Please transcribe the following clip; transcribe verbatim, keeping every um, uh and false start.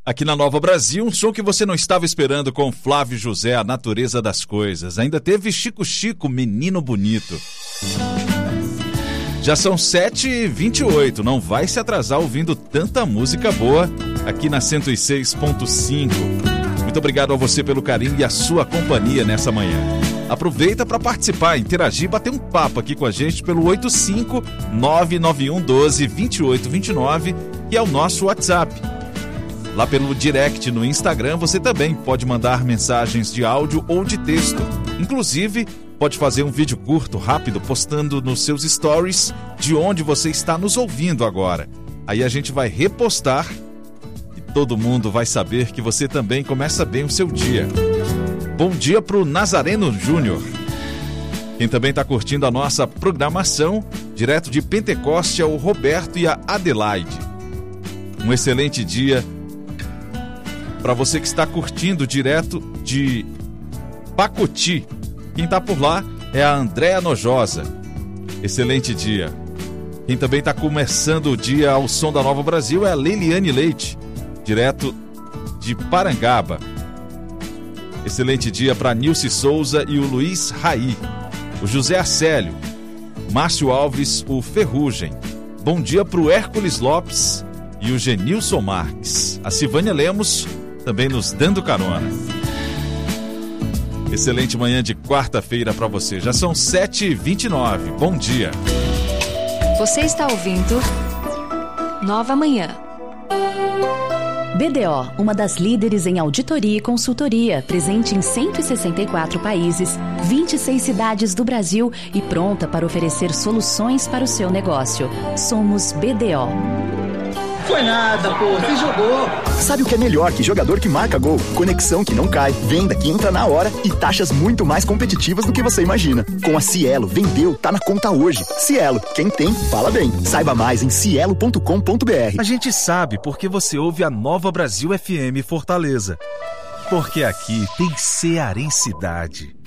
Aqui na Nova Brasil, um som que você não estava esperando com Flávio José, A Natureza das Coisas. Ainda teve Chico Chico, Menino Bonito. Já são sete e vinte e oito, não vai se atrasar ouvindo tanta música boa aqui na cento e seis ponto cinco. Muito obrigado a você pelo carinho e a sua companhia nessa manhã. Aproveita para participar, interagir, bater um papo aqui com a gente pelo oito cinco nove nove um um dois, dois oito dois nove, que é o nosso WhatsApp. Lá pelo direct no Instagram você também pode mandar mensagens de áudio ou de texto. Inclusive, pode fazer um vídeo curto, rápido, postando nos seus stories de onde você está nos ouvindo agora. Aí a gente vai repostar e todo mundo vai saber que você também começa bem o seu dia. Bom dia pro Nazareno Júnior. Quem também está curtindo a nossa programação, direto de Pentecoste, é o Roberto e a Adelaide. Um excelente dia para você que está curtindo direto de Pacoti. Quem está por lá é a Andréa Nojosa. Excelente dia. Quem também está começando o dia ao som da Nova Brasil é a Leiliane Leite, direto de Parangaba. Excelente dia para Nilce Souza e o Luiz Raí, o José Arcélio, Márcio Alves, o Ferrugem. Bom dia para o Hércules Lopes e o Genilson Marques. A Silvânia Lemos também nos dando carona. Excelente manhã de quarta-feira para você. Já são sete e vinte e nove. Bom dia. Você está ouvindo Nova Manhã. B D O, uma das líderes em auditoria e consultoria, presente em cento e sessenta e quatro países, vinte e seis cidades do Brasil e pronta para oferecer soluções para o seu negócio. Somos B D O. Foi nada, pô, você jogou. Sabe o que é melhor que jogador que marca gol? Conexão que não cai, venda que entra na hora e taxas muito mais competitivas do que você imagina. Com a Cielo, vendeu, tá na conta hoje. Cielo, quem tem, fala bem. Saiba mais em cielo ponto com ponto br. A gente sabe porque você ouve a Nova Brasil F M Fortaleza. Porque aqui tem cearensidade.